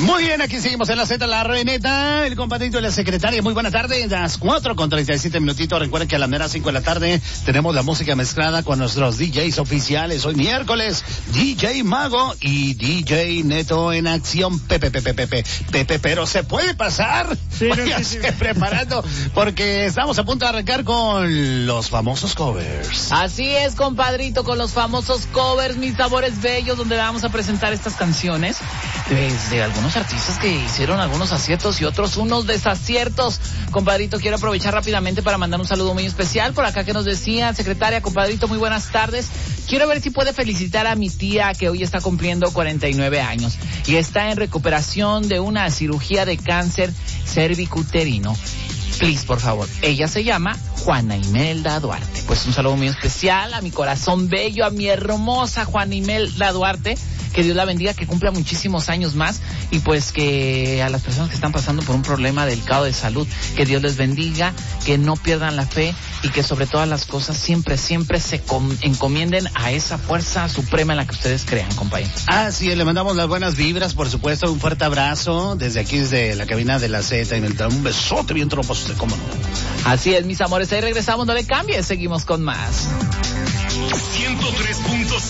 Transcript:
Muy bien, aquí seguimos en la Z, la Reneta, el compadrito de la secretaria. Muy buena tarde, las 4:37. Recuerden que a la mera 5 de la tarde tenemos la música mezclada con nuestros DJs oficiales. Hoy miércoles, DJ Mago y DJ Neto en acción. Pepe, pero se puede pasar. Váyase preparando porque estamos a punto de arrancar con los famosos covers. Así es, compadrito, con los famosos covers, mis sabores bellos, donde vamos a presentar estas canciones de algunos artistas que hicieron algunos aciertos y otros unos desaciertos. Compadrito, quiero aprovechar rápidamente para mandar un saludo muy especial por acá que nos decía, secretaria, compadrito, muy buenas tardes. Quiero ver si puede felicitar a mi tía que hoy está cumpliendo 49 años y está en recuperación de una cirugía de cáncer cervicuterino. Please, por favor. Ella se llama Juana Imelda Duarte. Pues un saludo muy especial a mi corazón bello, a mi hermosa Juana Imelda Duarte. Que Dios la bendiga, que cumpla muchísimos años más y pues que a las personas que están pasando por un problema delicado de salud, que Dios les bendiga, que no pierdan la fe y que sobre todas las cosas siempre se encomienden a esa fuerza suprema en la que ustedes crean, compañero. Así es, le mandamos las buenas vibras, por supuesto, un fuerte abrazo desde aquí, desde la cabina de la Z, y un besote bien troposo, cómo no. Así es, mis amores, ahí regresamos, no le cambies, seguimos con más. 103.5